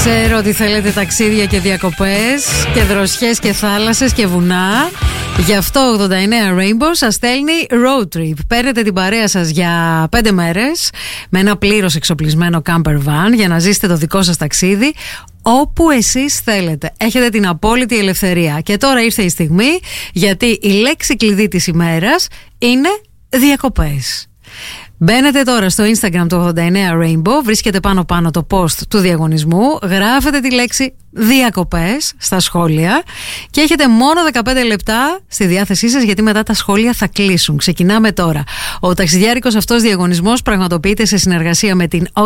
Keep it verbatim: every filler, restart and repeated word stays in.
Ξέρω ότι θέλετε ταξίδια και διακοπές και δροσιές και θάλασσες και βουνά. Γι' αυτό ογδόντα εννέα Rainbow σας στέλνει road trip. Παίρνετε την παρέα σας για πέντε μέρες με ένα πλήρως εξοπλισμένο camper van για να ζήσετε το δικό σας ταξίδι όπου εσείς θέλετε. Έχετε την απόλυτη ελευθερία. Και τώρα ήρθε η στιγμή, γιατί η λέξη κλειδί της ημέρας είναι διακοπές. Μπαίνετε τώρα στο Instagram του ογδόντα εννέα Rainbow, βρίσκετε πάνω πάνω το post του διαγωνισμού, γράφετε τη λέξη διακοπές στα σχόλια και έχετε μόνο δεκαπέντε λεπτά στη διάθεσή σας, γιατί μετά τα σχόλια θα κλείσουν. Ξεκινάμε τώρα. Ο ταξιδιάρικος αυτός διαγωνισμός πραγματοποιείται σε συνεργασία με την